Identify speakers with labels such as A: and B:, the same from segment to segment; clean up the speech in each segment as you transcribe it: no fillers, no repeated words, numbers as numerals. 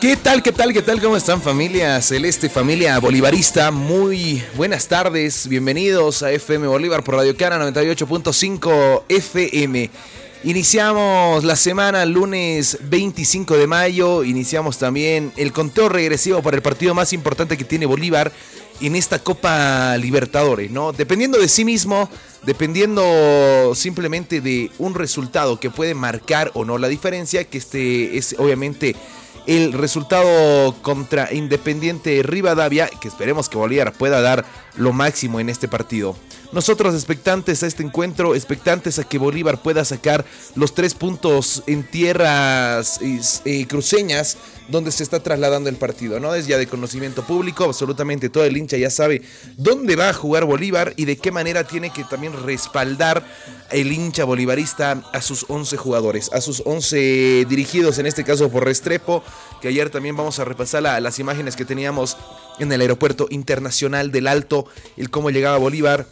A: ¿Qué tal? ¿Cómo están, familia celeste, familia bolivarista? Muy buenas tardes, bienvenidos a FM Bolívar por Radio Cana 98.5 FM. Iniciamos la semana lunes 25 de mayo, iniciamos también el conteo regresivo para el partido más importante que tiene Bolívar en esta Copa Libertadores, ¿no? Dependiendo de sí mismo, dependiendo simplemente de un resultado que puede marcar o no la diferencia, que este es obviamente el resultado contra Independiente Rivadavia, que esperemos que Bolívar pueda dar lo máximo en este partido. Nosotros expectantes a este encuentro, expectantes a que Bolívar pueda sacar los 3 puntos en tierras cruceñas, donde se está trasladando el partido, ¿no? Es ya de conocimiento público, absolutamente todo el hincha ya sabe dónde va a jugar Bolívar y de qué manera tiene que también respaldar el hincha bolivarista a sus 11 jugadores, a sus 11 dirigidos, en este caso por Restrepo, que ayer también vamos a repasar las imágenes que teníamos en el aeropuerto internacional del Alto, el cómo llegaba Bolívar,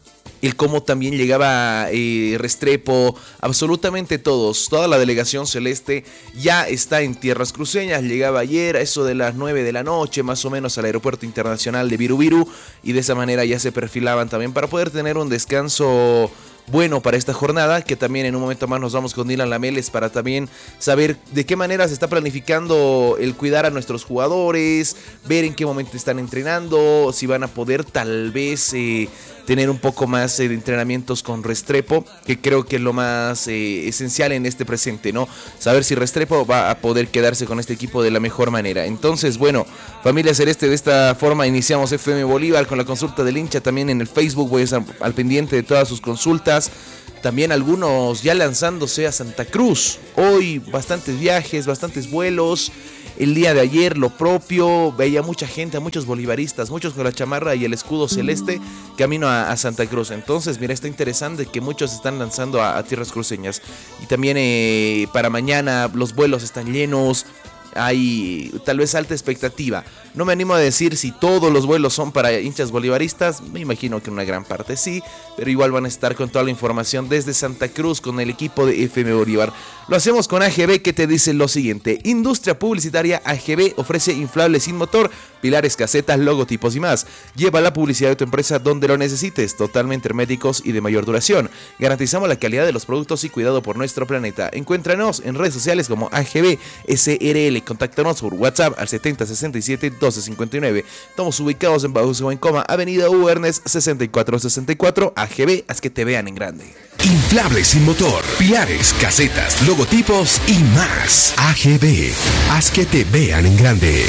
A: el cómo también llegaba Restrepo, absolutamente toda la delegación celeste ya está en tierras cruceñas. Llegaba ayer a eso de las 9 de la noche, más o menos, al aeropuerto internacional de Virubiru, y de esa manera ya se perfilaban también para poder tener un descanso bueno para esta jornada, que también en un momento más nos vamos con Dylan Lameles para también saber de qué manera se está planificando el cuidar a nuestros jugadores, ver en qué momento están entrenando, si van a poder tal vez tener un poco más de entrenamientos con Restrepo, que creo que es lo más esencial en este presente, ¿no? Saber si Restrepo va a poder quedarse con este equipo de la mejor manera. Entonces, bueno, familia celeste, de esta forma iniciamos FM Bolívar con la consulta del hincha también en el Facebook. Voy a estar al pendiente de todas sus consultas. También algunos ya lanzándose a Santa Cruz. Hoy bastantes viajes, bastantes vuelos. El día de ayer lo propio, veía mucha gente, a muchos bolivaristas, muchos con la chamarra y el escudo celeste, camino a Santa Cruz. Entonces, mira, está interesante que muchos están lanzando a tierras cruceñas. Y también para mañana los vuelos están llenos, hay tal vez alta expectativa. No me animo a decir si todos los vuelos son para hinchas bolivaristas, me imagino que una gran parte sí, pero igual van a estar con toda la información desde Santa Cruz con el equipo de FM Bolívar. Lo hacemos con AGB, que te dice lo siguiente: industria publicitaria AGB ofrece inflables sin motor, pilares, casetas, logotipos y más. Lleva la publicidad de tu empresa donde lo necesites, totalmente herméticos y de mayor duración. Garantizamos la calidad de los productos y cuidado por nuestro planeta. Encuéntranos en redes sociales como AGB SRL. Contáctanos por WhatsApp al 7067 1259. Estamos ubicados en Bajo Coma, Avenida Hugo Ernest 6464. AGB, haz que te vean en grande.
B: Inflables sin motor, pilares, casetas, logotipos y más. AGB, haz que te vean en grande.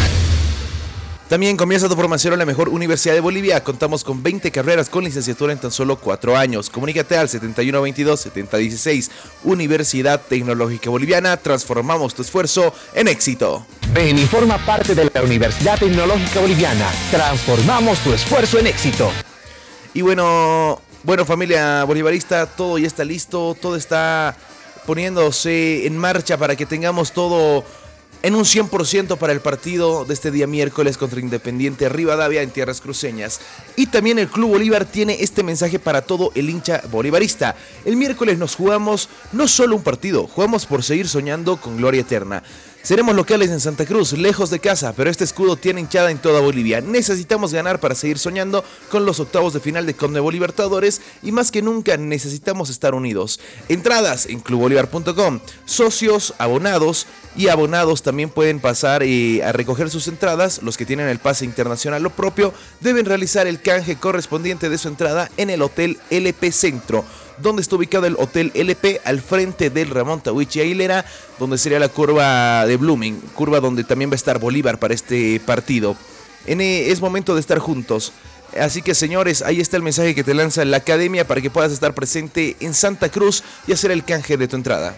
A: También comienza tu formación en la mejor universidad de Bolivia. Contamos con 20 carreras con licenciatura en tan solo 4 años. Comunícate al 7122-7016. Universidad Tecnológica Boliviana. Transformamos tu esfuerzo en éxito.
C: Ven y forma parte de la Universidad Tecnológica Boliviana. Transformamos tu esfuerzo en éxito.
A: Y bueno, familia bolivarista, todo ya está listo. Todo está poniéndose en marcha para que tengamos todo en un 100% para el partido de este día miércoles contra Independiente Rivadavia en tierras cruceñas. Y también el Club Bolívar tiene este mensaje para todo el hincha bolivarista. El miércoles nos jugamos no solo un partido, jugamos por seguir soñando con gloria eterna. Seremos locales en Santa Cruz, lejos de casa, pero este escudo tiene hinchada en toda Bolivia. Necesitamos ganar para seguir soñando con los octavos de final de Conmebol Libertadores, y más que nunca necesitamos estar unidos. Entradas en clubbolivar.com. Socios, abonados y abonados también pueden pasar a recoger sus entradas. Los que tienen el pase internacional lo propio deben realizar el canje correspondiente de su entrada en el Hotel LP Centro, donde está ubicado el Hotel LP, al frente del Ramón Tahuichi Aguilera, donde sería la curva de Blooming, curva donde también va a estar Bolívar para este partido. Es momento de estar juntos. Así que, señores, ahí está el mensaje que te lanza la academia para que puedas estar presente en Santa Cruz y hacer el canje de tu entrada.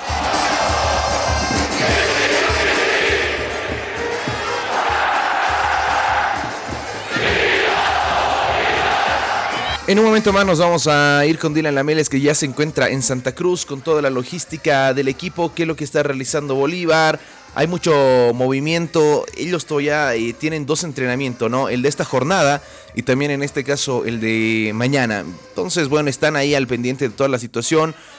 A: En un momento más nos vamos a ir con Dylan Lameles, que ya se encuentra en Santa Cruz con toda la logística del equipo, qué es lo que está realizando Bolívar. Hay mucho movimiento, ellos todavía tienen 2 entrenamientos, ¿no? El de esta jornada y también en este caso el de mañana. Entonces, bueno, están ahí al pendiente de toda la situación.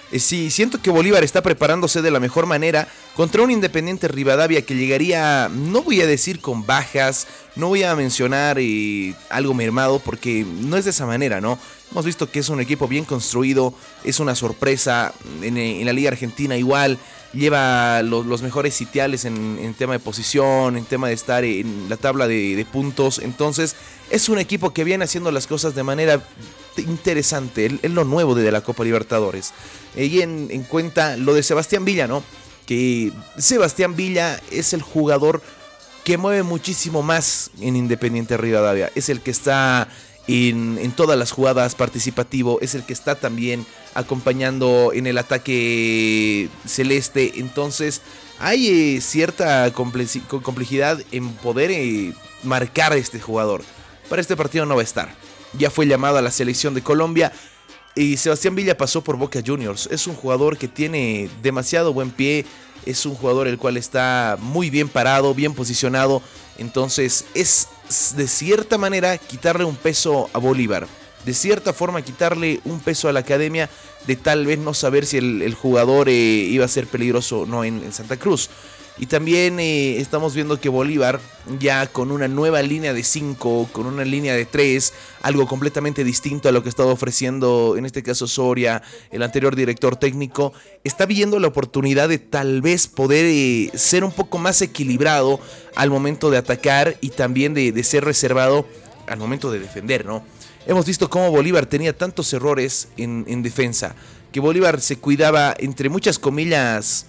A: Sí, siento que Bolívar está preparándose de la mejor manera contra un Independiente Rivadavia que llegaría, no voy a decir con bajas, no voy a mencionar algo mermado porque no es de esa manera, ¿no? Hemos visto que es un equipo bien construido, es una sorpresa en la Liga Argentina igual, lleva los mejores sitiales en tema de posición, en tema de estar en la tabla de puntos, entonces es un equipo que viene haciendo las cosas de manera interesante, es lo nuevo de la Copa Libertadores. Y en cuenta lo de Sebastián Villa, ¿no? Que Sebastián Villa es el jugador que mueve muchísimo más en Independiente Rivadavia, es el que está en todas las jugadas participativo, es el que está también acompañando en el ataque celeste, entonces hay cierta complejidad en poder marcar a este jugador. Para este partido no va a estar, ya fue llamado a la selección de Colombia y Sebastián Villa pasó por Boca Juniors, es un jugador que tiene demasiado buen pie, es un jugador el cual está muy bien parado, bien posicionado, entonces es de cierta manera quitarle un peso a Bolívar, de cierta forma quitarle un peso a la academia de tal vez no saber si el jugador iba a ser peligroso o no en Santa Cruz. Y también estamos viendo que Bolívar ya con una nueva línea de 5, con una línea de 3, algo completamente distinto a lo que estaba ofreciendo en este caso Soria, el anterior director técnico, está viendo la oportunidad de tal vez poder ser un poco más equilibrado al momento de atacar y también de ser reservado al momento de defender, ¿no? Hemos visto cómo Bolívar tenía tantos errores en defensa, que Bolívar se cuidaba entre muchas comillas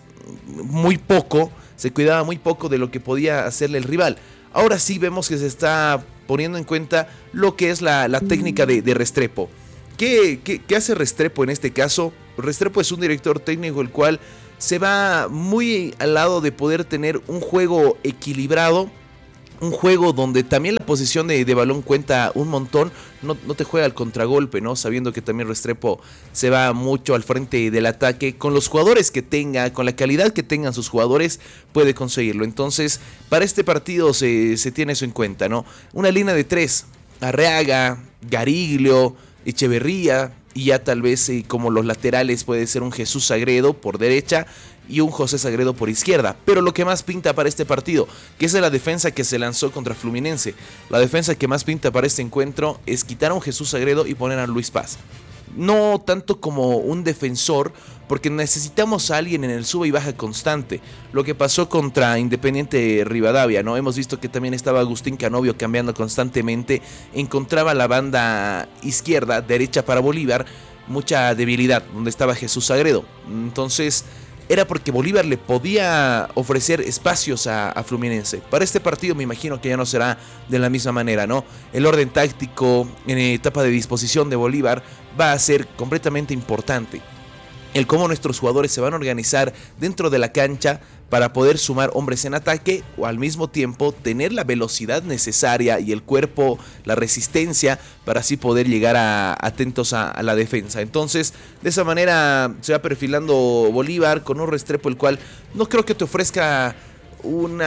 A: se cuidaba muy poco de lo que podía hacerle el rival. Ahora sí vemos que se está poniendo en cuenta lo que es la técnica de Restrepo. ¿Qué hace Restrepo en este caso? Restrepo es un director técnico el cual se va muy al lado de poder tener un juego equilibrado, un juego donde también la posición de balón cuenta un montón, no te juega al contragolpe, ¿no? Sabiendo que también Restrepo se va mucho al frente del ataque, con los jugadores que tenga, con la calidad que tengan sus jugadores, puede conseguirlo. Entonces, para este partido se tiene eso en cuenta, ¿no? Una línea de 3, Arreaga, Gariglio, Echeverría, y ya tal vez como los laterales puede ser un Jesús Sagredo por derecha y un José Sagredo por izquierda. Pero lo que más pinta para este partido, que es la defensa que se lanzó contra Fluminense, la defensa que más pinta para este encuentro es quitar a un Jesús Sagredo y poner a Luis Paz. No tanto como un defensor, porque necesitamos a alguien en el sube y baja constante. Lo que pasó contra Independiente Rivadavia, ¿no? Hemos visto que también estaba Agustín Canovio cambiando constantemente. Encontraba la banda izquierda, derecha para Bolívar, mucha debilidad, donde estaba Jesús Sagredo. Entonces era porque Bolívar le podía ofrecer espacios a Fluminense. Para este partido me imagino que ya no será de la misma manera, ¿no? El orden táctico en etapa de disposición de Bolívar va a ser completamente importante. El cómo nuestros jugadores se van a organizar dentro de la cancha para poder sumar hombres en ataque o al mismo tiempo tener la velocidad necesaria y el cuerpo, la resistencia para así poder llegar atentos a la defensa. Entonces, de esa manera se va perfilando Bolívar con un Restrepo el cual no creo que te ofrezca un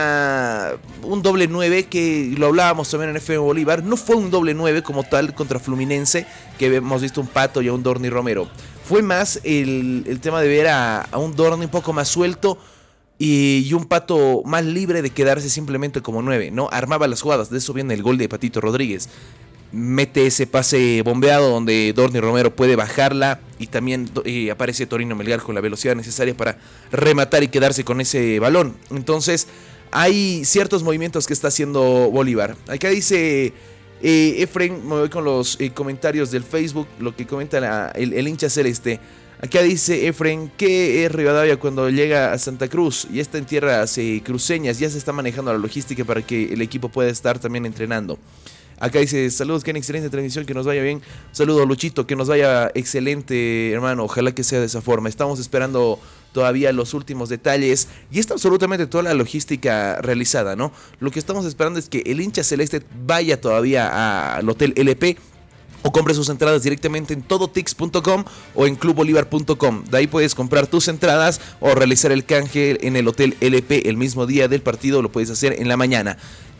A: doble 9, que lo hablábamos también en FM Bolívar. No fue un doble 9 como tal contra Fluminense, que hemos visto un Pato y a un Dorni Romero. Fue más el tema de ver a un Dorni un poco más suelto y un Pato más libre de quedarse simplemente como 9, ¿no? Armaba las jugadas, de eso viene el gol de Patito Rodríguez. Mete ese pase bombeado donde Dorni Romero puede bajarla y también aparece Torino Melgar con la velocidad necesaria para rematar y quedarse con ese balón. Entonces hay ciertos movimientos que está haciendo Bolívar. Acá dice Efren, me voy con los comentarios del Facebook, lo que comenta el hincha celeste. Acá dice Efren que es Rivadavia cuando llega a Santa Cruz y está en tierras cruceñas, ya se está manejando la logística para que el equipo pueda estar también entrenando. Acá dice, saludos, que en excelente transmisión, que nos vaya bien. Saludos, Luchito, que nos vaya excelente, hermano. Ojalá que sea de esa forma. Estamos esperando todavía los últimos detalles y está absolutamente toda la logística realizada, ¿no? Lo que estamos esperando es que el hincha celeste vaya todavía al Hotel LP o compre sus entradas directamente en todotix.com o en clubbolivar.com. De ahí puedes comprar tus entradas o realizar el canje en el Hotel LP el mismo día del partido, lo puedes hacer en la mañana.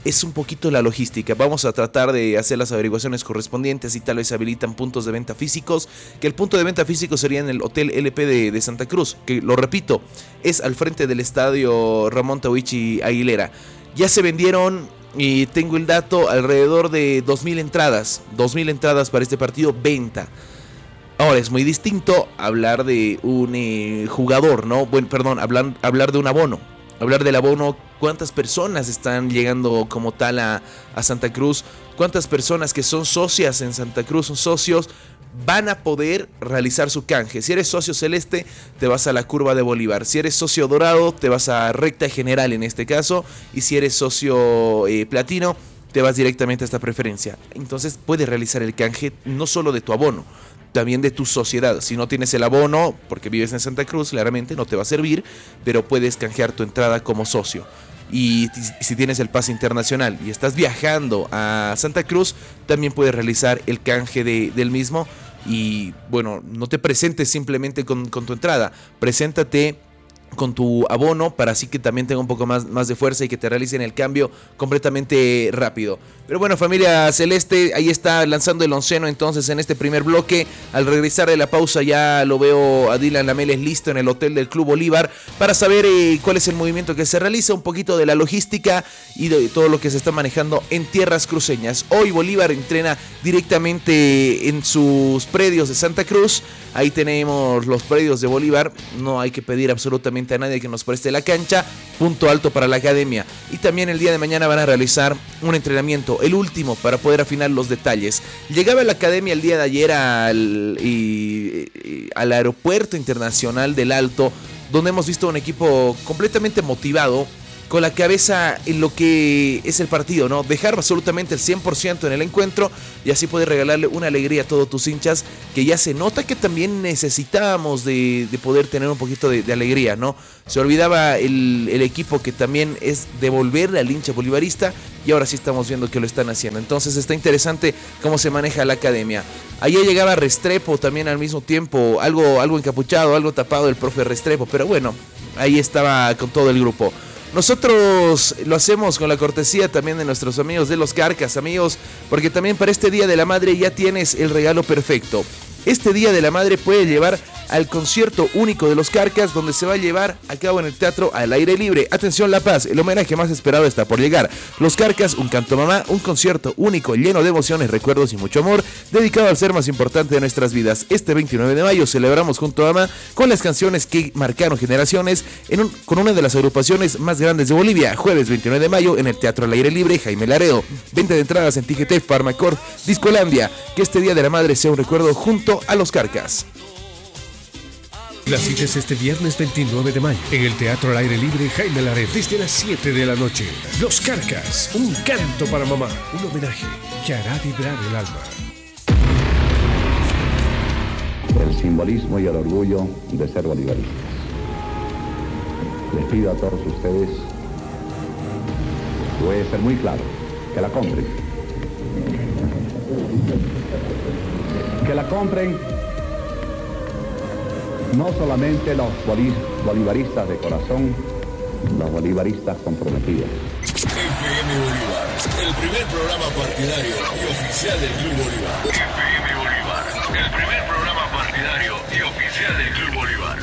A: es un poquito la logística. Vamos a tratar de hacer las averiguaciones correspondientes y tal vez habilitan puntos de venta físicos, que el punto de venta físico sería en el Hotel LP de Santa Cruz, que lo repito, es al frente del estadio Ramón Tahuichi Aguilera. Ya se vendieron, y tengo el dato, alrededor de 2,000 entradas. 2,000 entradas para este partido, venta. Ahora, es muy distinto hablar de un jugador, ¿no? Bueno, perdón, hablar de un abono. Hablar del abono, cuántas personas están llegando como tal a Santa Cruz, cuántas personas que son socias en Santa Cruz, son socios, van a poder realizar su canje. Si eres socio celeste, te vas a la curva de Bolívar. Si eres socio dorado, te vas a recta general en este caso. Y si eres socio platino, te vas directamente a esta preferencia. Entonces puedes realizar el canje no solo de tu abono, también de tu sociedad. Si no tienes el abono, porque vives en Santa Cruz, claramente no te va a servir, pero puedes canjear tu entrada como socio. Y si tienes el pase internacional y estás viajando a Santa Cruz, también puedes realizar el canje del mismo. Y bueno, no te presentes simplemente con tu entrada, preséntate con tu abono para así que también tenga un poco más de fuerza y que te realicen el cambio completamente rápido. Pero bueno, familia celeste, ahí está lanzando el onceno entonces en este primer bloque. Al regresar de la pausa ya lo veo a Dylan Lameles listo en el hotel del Club Bolívar para saber cuál es el movimiento que se realiza, un poquito de la logística y de todo lo que se está manejando en tierras cruceñas. Hoy Bolívar entrena directamente en sus predios de Santa Cruz. Ahí tenemos los predios de Bolívar, no hay que pedir absolutamente a nadie que nos preste la cancha, punto alto para la academia. Y también el día de mañana van a realizar un entrenamiento, el último, para poder afinar los detalles. Llegaba la academia el día de ayer al aeropuerto internacional del Alto, donde hemos visto un equipo completamente motivado, con la cabeza en lo que es el partido, ¿no? Dejar absolutamente el 100% en el encuentro y así poder regalarle una alegría a todos tus hinchas, que ya se nota que también necesitábamos de poder tener un poquito de alegría, ¿no? Se olvidaba el equipo que también es devolverle al hincha bolivarista y ahora sí estamos viendo que lo están haciendo. Entonces está interesante cómo se maneja la academia. Allá llegaba Restrepo también al mismo tiempo, algo encapuchado, algo tapado el profe Restrepo, pero bueno, ahí estaba con todo el grupo. Nosotros lo hacemos con la cortesía también de nuestros amigos de Los Carcas, amigos, porque también para este Día de la Madre ya tienes el regalo perfecto. Este Día de la Madre puede llevar al concierto único de Los Carcas, donde se va a llevar a cabo en el Teatro al Aire Libre. Atención La Paz, el homenaje más esperado está por llegar. Los Carcas, un canto mamá, un concierto único, lleno de emociones, recuerdos y mucho amor, dedicado al ser más importante de nuestras vidas. Este 29 de mayo celebramos junto a Mamá con las canciones que marcaron generaciones con una de las agrupaciones más grandes de Bolivia. Jueves 29 de mayo en el Teatro al Aire Libre, Jaime Laredo. Venta de entradas en Ticket, Farmacor, Discolandia. Que este Día de la Madre sea un recuerdo junto a Los Carcas.
B: La cita es este viernes 29 de mayo en el Teatro al Aire Libre Jaime Laredo desde las 7 de la noche. Los Carcas, un canto para mamá, un homenaje que hará vibrar el alma.
D: El simbolismo y el orgullo de ser bolivaristas. Les pido a todos ustedes, voy a ser muy claro, que la compren. Que la compren no solamente los bolivaristas de corazón, los bolivaristas comprometidos.
E: FM Bolívar, el primer programa partidario y oficial del Club Bolívar. FM Bolívar, el primer programa partidario y oficial del Club Bolívar.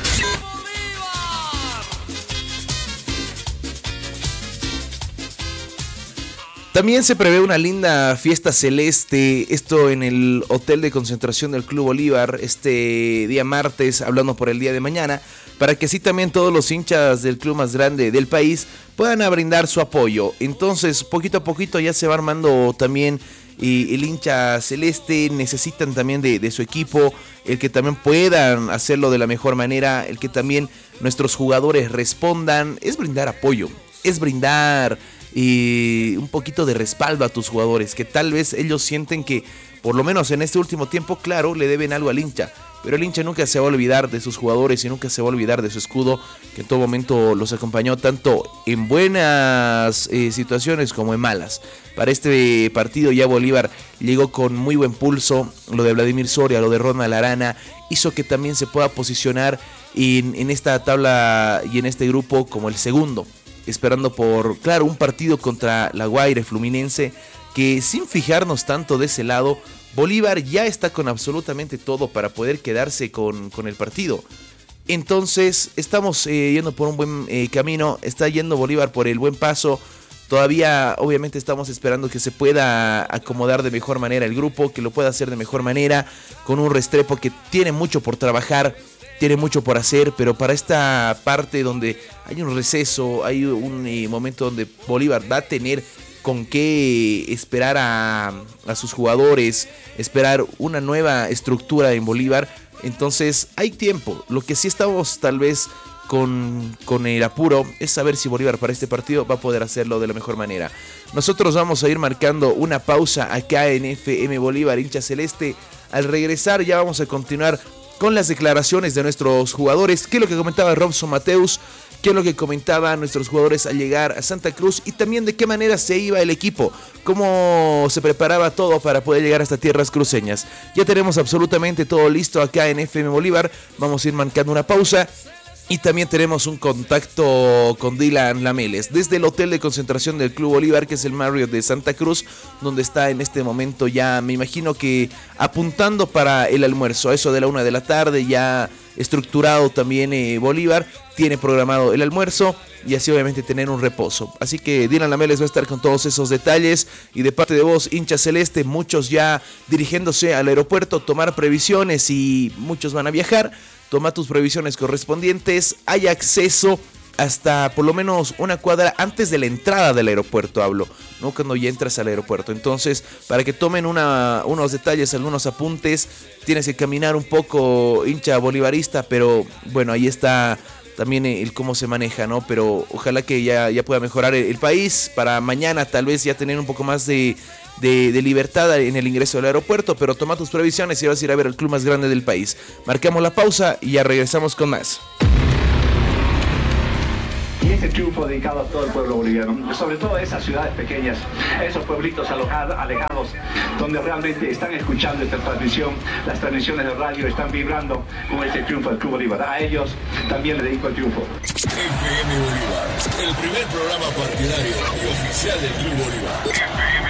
A: También se prevé una linda fiesta celeste, esto en el hotel de concentración del Club Bolívar, este día martes, hablando por el día de mañana, para que así también todos los hinchas del club más grande del país puedan brindar su apoyo. Entonces, poquito a poquito ya se va armando también el hincha celeste, necesitan también de su equipo, el que también puedan hacerlo de la mejor manera, el que también nuestros jugadores respondan, es brindar apoyo, es brindar un poquito de respaldo a tus jugadores, que tal vez ellos sienten que por lo menos en este último tiempo, claro, le deben algo al hincha, pero el hincha nunca se va a olvidar de sus jugadores y nunca se va a olvidar de su escudo, que en todo momento los acompañó tanto en buenas situaciones como en malas. Para este partido ya Bolívar llegó con muy buen pulso, lo de Vladimir Soria, lo de Ronald Arana, hizo que también se pueda posicionar en esta tabla y en este grupo como el segundo. esperando por, claro, un partido contra La Guaira, Fluminense, que sin fijarnos tanto de ese lado, Bolívar ya está con absolutamente todo para poder quedarse con el partido. Entonces estamos yendo por un buen camino, está yendo Bolívar por el buen paso. Todavía obviamente estamos esperando que se pueda acomodar de mejor manera el grupo, que lo pueda hacer de mejor manera, con un Restrepo que tiene mucho por trabajar, tiene mucho por hacer, pero para esta parte donde hay un receso, hay un momento donde Bolívar va a tener con qué esperar a sus jugadores, esperar una nueva estructura en Bolívar, entonces hay tiempo. Lo que sí estamos tal vez con el apuro es saber si Bolívar para este partido va a poder hacerlo de la mejor manera. Nosotros vamos a ir marcando una pausa acá en FM Bolívar, hincha celeste. Al regresar ya vamos a continuar con las declaraciones de nuestros jugadores, qué es lo que comentaba Robson Mateus, qué es lo que comentaban nuestros jugadores al llegar a Santa Cruz y también de qué manera se iba el equipo, cómo se preparaba todo para poder llegar hasta tierras cruceñas. Ya tenemos absolutamente todo listo acá en FM Bolívar, vamos a ir marcando una pausa. Y también tenemos un contacto con Dylan Lameles desde el hotel de concentración del Club Bolívar, que es el Marriott de Santa Cruz, donde está en este momento ya, me imagino que apuntando para el almuerzo, a eso de la 1 de la tarde, ya estructurado también Bolívar, tiene programado el almuerzo y así obviamente tener un reposo. Así que Dylan Lameles va a estar con todos esos detalles y de parte de vos, hincha celeste, muchos ya dirigiéndose al aeropuerto, tomar previsiones y muchos van a viajar. Toma tus previsiones correspondientes, hay acceso hasta por lo menos una cuadra antes de la entrada del aeropuerto, hablo, no cuando ya entras al aeropuerto. Entonces, para que tomen unos detalles, algunos apuntes, tienes que caminar un poco, hincha bolivarista, pero bueno, ahí está también el cómo se maneja, ¿no? Pero ojalá que ya pueda mejorar el país para mañana tal vez ya tener un poco más de libertad en el ingreso del aeropuerto, pero toma tus previsiones y vas a ir a ver el club más grande del país. Marcamos la pausa y ya regresamos con más.
F: Y este triunfo dedicado a todo el pueblo boliviano, sobre todo a esas ciudades pequeñas, esos pueblitos alejados, donde realmente están escuchando esta transmisión, las transmisiones de radio están vibrando con este triunfo del Club Bolívar. A ellos también le dedico el triunfo.
E: FM Bolívar, el primer programa partidario y oficial del Club Bolívar. FM